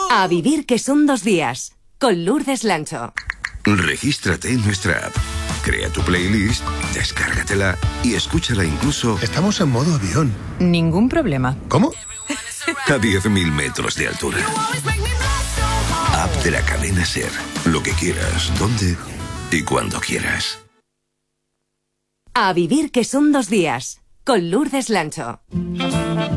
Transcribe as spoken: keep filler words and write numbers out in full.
A vivir que son dos días, con Lourdes Lancho. Regístrate en nuestra app. Crea tu playlist, descárgatela y escúchala incluso... Estamos en modo avión. Ningún problema. ¿Cómo? A diez mil metros de altura. App de la cadena SER. Lo que quieras, dónde y cuando quieras. A vivir que son dos días, con Lourdes Lancho.